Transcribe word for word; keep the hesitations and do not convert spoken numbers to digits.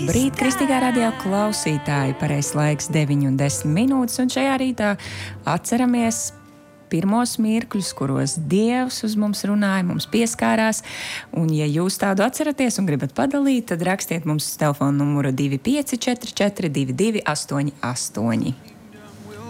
Brīt, kristīgā radio klausītāji, pareizs laiks deviņi un desmit minūtes, un šajā rītā atceramies pirmos mirkļus, kuros Dievs uz mums runāja, mums pieskārās, un ja jūs tādu atceraties un gribat padalīt, tad rakstiet mums uz telefonu numuru divi pieci četri četri divi divi astoņi astoņi.